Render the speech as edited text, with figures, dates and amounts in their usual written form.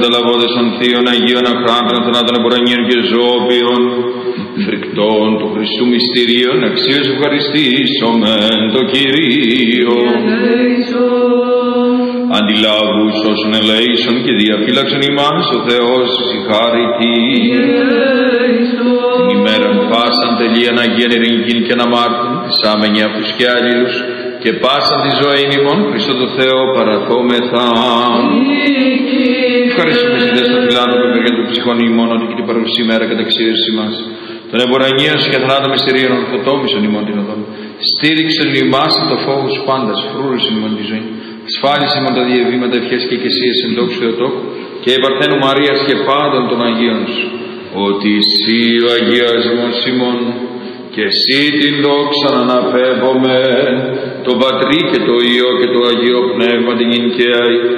μεταλαβώδες των θείων Αγίων αχράντων θανάτων εμπορανίων και ζώπιων, φρικτών του Χριστού μυστηρίων, αξίως ευχαριστήσομεν το Κυρίο. Αντιλάβους όσων ελέησον και διαφύλαξον ημάς ο Θεός συγχάρητη. Την ημέραν πάσαν τελείαν Αγίαν ειρηνικήν και αναμάρτην, πισάμενοι αυτούς και άλλους, και πάσαν τη ζωή ημών Χριστό το Θεό παραθόμεθα. Ευχαριστούμε συντές των φιλάτων που ευεργέν των ψυχών ημών, ότι και την παρουσία μέρα καταξίωση μας. Των εμπορανίων και θανάτων μυστηρίων ορθοτόμησον ημών την οδόν. Στήριξον ημάς το φόβους πάντας, φρούρους ημών τη ζωή. Ασφάλισε με τα διαβήματα ευχές και εκκλησίες εν δόξου Θεοτόκου και η Παρθένου Μαρίας και πάντων των Αγίων σου. Ότι εσύ ο αγιασμός ημών και εσύ την δόξα να αναπέμπομαι, το Πατρί και το Υιό και το Αγίο Πνεύμα την